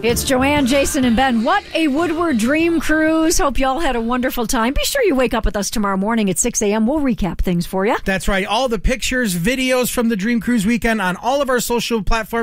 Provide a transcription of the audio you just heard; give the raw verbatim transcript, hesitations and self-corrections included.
It's Joanne, Jason, and Ben. What a Woodward Dream Cruise. Hope you all had a wonderful time. Be sure you wake up with us tomorrow morning at six a.m. We'll recap things for you. That's right. All the pictures, videos from the Dream Cruise weekend on all of our social platforms.